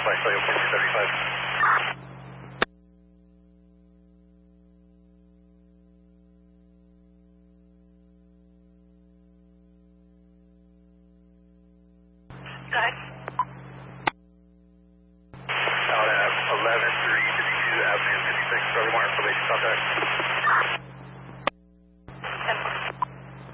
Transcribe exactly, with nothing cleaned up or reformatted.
flight Celsius fourteen seventy-five. Go ahead. Out at eleven three fifty-two Avenue fifty-six, Brother Mark, relation contact.